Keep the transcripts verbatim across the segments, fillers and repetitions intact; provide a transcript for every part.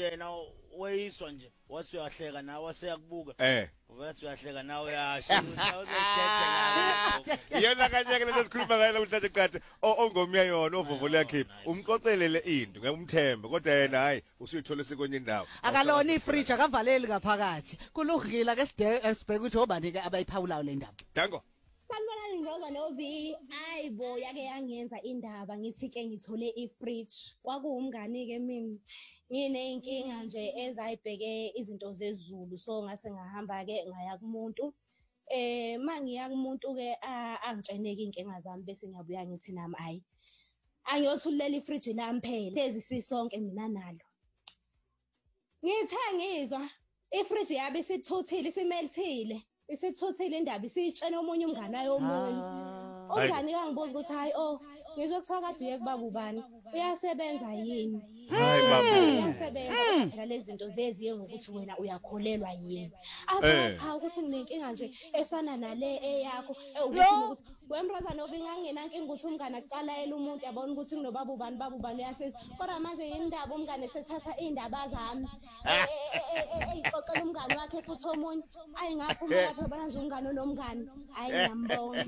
nje yena weyiswa nje wathi uyahleka nawe waseyakubuka eh uvela uyahleka nawe uyasho ukuthi awuzokhetha yena kanje ke lento sikhuluma ngayo namhlanje qathe ongomya yona ovovo yakhipha umqoqelele into ngumthembe kodwa yena hayi usuyithola sekonye indawo akalona ifridge akavaleli ngaphakathi kulugila ke sibheke ukuthi obani ke abayiphawulayo le ndaba Dango Sanibonani Ngiroza novi ayibo yake yangenza indaba ngithi ke ngithole ifridge kwakuwumngani ke mina ngineyinkinga nje ezayibheke izinto zezulu so ngase ngahamba ke ngaya kumuntu eh mangiya kumuntu ke angitsheneke inkinga zami bese ngiyabuya ngithi nami ayi angiyothulela ifridge lami phela lezi sisonke mina nalo ngithe ngizwa ifridge yabe isithuthile isimelthile isithuthile indaba isitshena omunye umngane ayo omunye umngane kangibuza ukuthi hayi oh ngizwe kuthiwa kade uye kubaba ubani uyasebenza yini hayi baba uyasebenza lezi zinto zeziye ngokuthi wena uyakholelwa yini athi cha ukuthi nginenkinga nje efana nale eyakho ukuthi ukuthi wembrother nobingangena inkinga ukuthi umngane aqala yela umuntu yabona ukuthi kunobaba ubani baba ubani uyaseza kodwa manje indaba umngane sethatha indaba zami eyixoxela umngane wakhe futhi omunye ayingaphuma lapha bana nje umngane nomngane ayingambona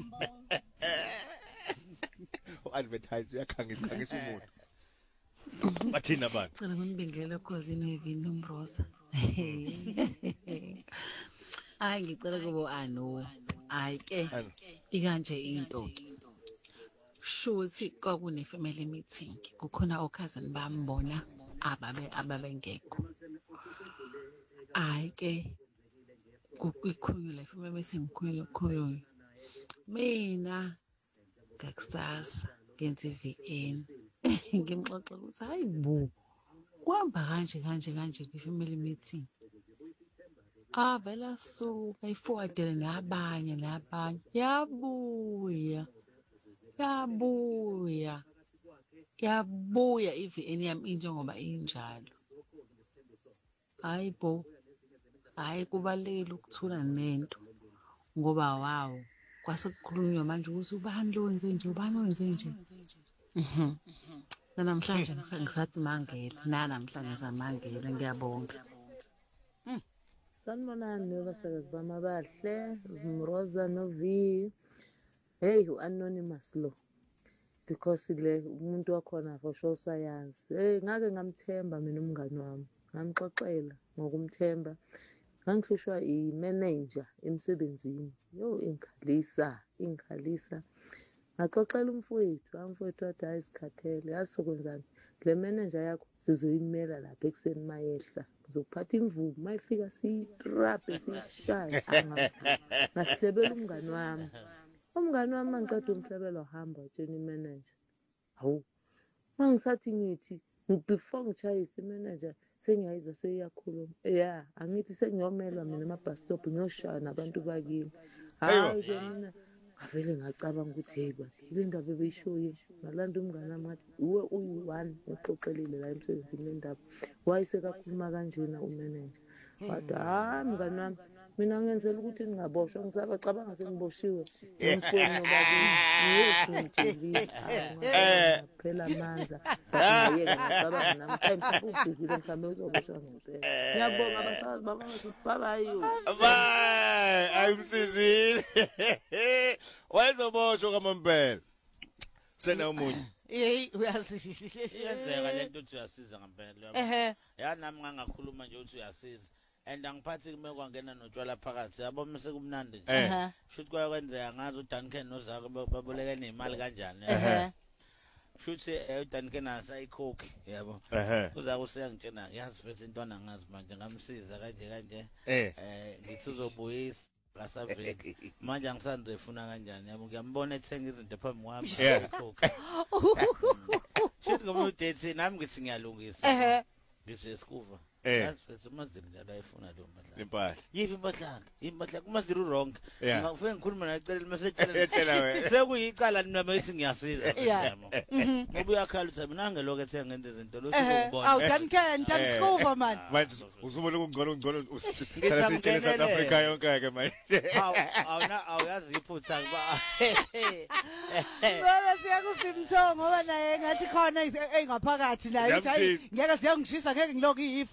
advertise uyakhangisa khangisa umuntu bathina abantu cela nginibingelele ekhosini wevini uMroza hayi ngicela kubo ano hayi ke ikanje into shuthi kwakune family meeting kukhona okhazana bambona ababe ababengekho hayi ke kukhulule family meeting kukhulule mina ngakusasa ngenza iV N ngimxoxela ukuthi hayi bu kuhamba kanje kanje kanje kwi-family meeting ah vela suka iforwardele nabanye nabanye yabuya yabuya yabuya iV N yami injengoba injalo hayi bo hayi kubalekile ukuthula nento ngoba wow kwase kukhulunywa manje ukuthi ubani lo wenze nje ubani wenze nje mhm namhlanje ngisathi mangela na namhlanje samangela ngiyabonga sanibonani abasakazi bami abahle uMroza novi hey u-anonymous lo because le umuntu wakhona for sure sayazi hey ngake ngamthemba mina umngani wami ngamxoxela ngokumthemba ngangihlushwa i-manager emsebenzini yo ingikhalisa ingikhalisa ngaxoxela umfowethu amfowethu wathi hayi isikhathele yasukwenzani le manager yakho sizoyimela lapha ekseni mayehla ngizophatha imvubu mayifika siyitrape sishaya ngasihlebela umngani wami umngani wami mangiqeda umhlebelo wahamba utshena imanager hawu mangisathi ngithi before ngichayise imanager sengiyayizwa seyiyakhuluma yeah angithi sengiyomelwa mina ama-bus stop ngiyoshaya nabantu bakini hayi ke mina ngavele ngacabanga ukuthi hey bathi le ndaba ebeyishoye ngalanda umngane wami ngathi uwe uyi-one ngixoxelile la emsebenzini le ndaba wayesekakhuluma kanjena umanager wathi hayi mngani wami mina ngenzela ukuthi ningaboshwa ngisabacabanga sengiboshiwe ngomfoni nobabili yesintshili phela amandla ngiyeke ngicabanga nami time ubhizile mhlawumbe uzoboshwa ngempela ngiyabonga abasazi bamazi babayo bye ayimsizile wayezoboshwa kamambela sena umunye hey uyazi iyenzeka lento uthi uyasiza ngempela ehe ya nami ngangakhuluma nje uthi uyasiza and angiphathi kume kwangena notshwala phakathi yabo mase kumnandi nje shothi kwakwenzeka ngazi uDuncan nozako babolekene imali kanjani ehe shothi uDuncan asayikhokhi yabo uzaka usiyangitshena yazi futhi intwana ngazi manje ngamsiza kanje kanje eh ngithi uzobuyisa ngasaveli manje angisanze efuna kanjani yabo ngiyambona ethenga izinto phambi kwami ekhokhi shothi ngoba udate nami ngithi ngiyalungisa ehe ngithi esikuva Yes, umazili njalo ayifuna lo mpahla. Impahla. Yipi impahla? Impahla kumazili wrong. Ngafike ngikhuluma naye ecela message ela wena. Sekuyicala nami ethi ngiyasiza yamo. Ngoba uyakhala uthi mina ngeloku ethe ngento izinto lo sikubona. Awu Duncan, Duncan man. Manje uzubona ukungcono ungcono usithatha sitshele South Africa yonke ke manje. Awu awuna awuyazi iphutha kuba. Ngoba siyakusimthongo ngoba naye ngathi khona engaphakathi naye uthi hayi ngeke siyangishisa ngeke ngiloku